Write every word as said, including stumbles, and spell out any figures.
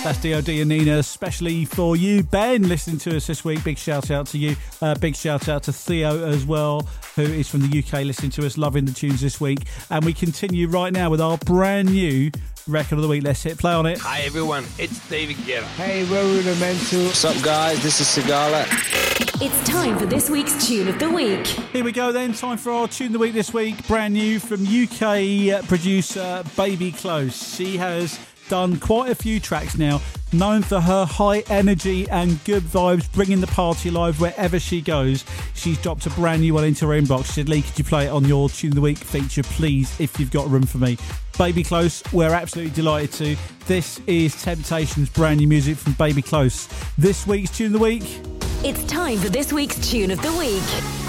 That's D O D and Nina, especially for you, Ben, listening to us this week. Big shout out to you. Uh, big shout out to Theo as well, who is from the U K, listening to us, loving the tunes this week. And we continue right now with our brand new record of the week. Let's hit play on it. Hi everyone, it's David Guetta. Hey, we're Rudimental. What's up guys, this is Sigala. It's time for this week's Tune of the Week. Here we go then, time for our Tune of the Week this week. Brand new from U K producer Baby Close. She has done quite a few tracks now, known for her high energy and good vibes, bringing the party alive wherever she goes. She's dropped a brand new one into her inbox. She said, Lee, could you play it on your Tune of the Week feature, please, if you've got room for me? Baby Close, we're absolutely delighted to. This is Temptations' brand new music from Baby Close. This week's Tune of the Week. It's time for this week's Tune of the Week.